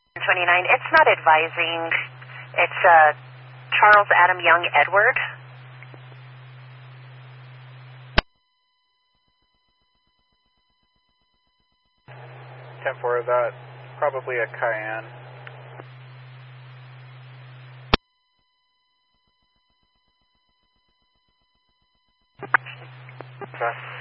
29. It's not advising. It's Charles Adam Young Edward. 10-4, that probably a Cayenne. Okay.